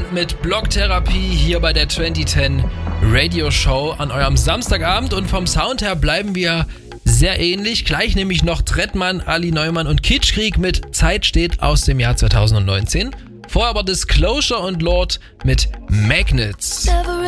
Weekend mit Blocktherapie hier bei der 2010 Radio Show an eurem Samstagabend. Und vom Sound her bleiben wir sehr ähnlich. Gleich nämlich noch Trettmann, Ali Neumann und Kitschkrieg mit Zeit steht aus dem Jahr 2019. Vorher aber Disclosure und Lord mit Magnets.